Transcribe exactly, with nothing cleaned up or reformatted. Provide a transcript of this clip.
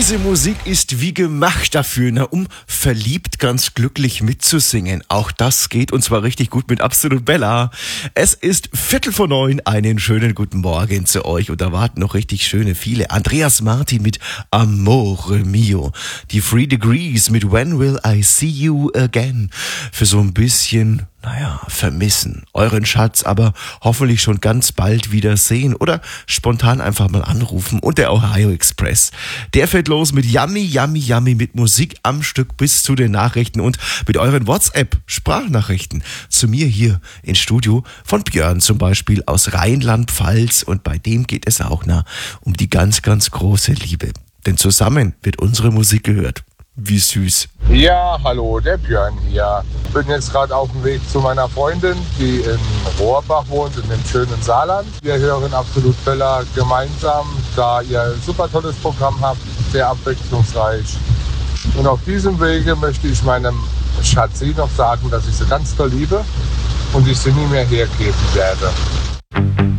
Diese Musik ist wie gemacht dafür, na, um verliebt ganz glücklich mitzusingen. Auch das geht und zwar richtig gut mit Absolut Bella. Es ist Viertel vor neun, einen schönen guten Morgen zu euch und da warten noch richtig schöne viele. Andreas Martin mit Amore Mio, die Three Degrees mit When Will I See You Again, für so ein bisschen, naja, vermissen. Euren Schatz aber hoffentlich schon ganz bald wieder sehen oder spontan einfach mal anrufen. Und der Ohio Express, der fährt los mit Yummy, Yummy, Yummy, mit Musik am Stück bis zu den Nachrichten und mit euren WhatsApp-Sprachnachrichten zu mir hier ins Studio von Björn zum Beispiel aus Rheinland-Pfalz. Und bei dem geht es auch nah um die ganz, ganz große Liebe. Denn zusammen wird unsere Musik gehört. Wie süß. Ja, hallo, der Björn hier. Ich bin jetzt gerade auf dem Weg zu meiner Freundin, die in Rohrbach wohnt, in dem schönen Saarland. Wir hören Absolut Bella gemeinsam, da ihr ein super tolles Programm habt, sehr abwechslungsreich. Und auf diesem Wege möchte ich meinem Schatzi noch sagen, dass ich sie ganz doll liebe und ich sie nie mehr hergeben werde.